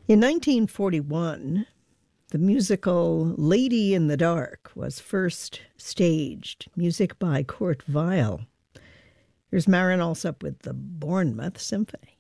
In 1941, the musical Lady in the Dark was first staged, music by Kurt Weill. Here's Marin Alsop with the Bournemouth Symphony.